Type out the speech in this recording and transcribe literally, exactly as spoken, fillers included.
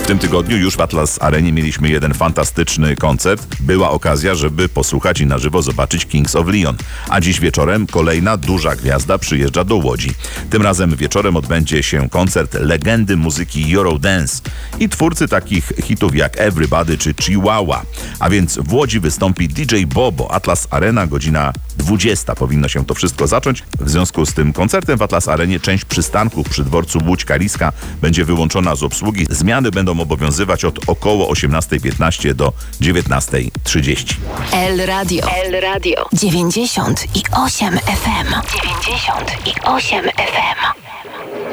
W tym tygodniu już w Atlas Arenie mieliśmy jeden fantastyczny koncert. Była okazja, żeby posłuchać i na żywo zobaczyć Kings of Leon. A dziś wieczorem kolejna duża gwiazda przyjeżdża do Łodzi. Tym razem wieczorem odbędzie się koncert legendy muzyki Eurodance i twórcy takich hitów jak Everybody czy Chihuahua. A więc w Łodzi wystąpi D J Bobo. Atlas Arena, godzina dwudziesta powinno się to wszystko zacząć. W związku z tym koncertem w Atlas Arenie część przystanków przy dworcu Łódź Kaliska będzie wyłączona z obsługi. Zmiany będą obowiązywać od około osiemnastej piętnaście do dziewiętnastej trzydzieści. El Radio. El Radio. dziewięćdziesiąt i osiem F M. dziewięćdziesiąt i osiem F M.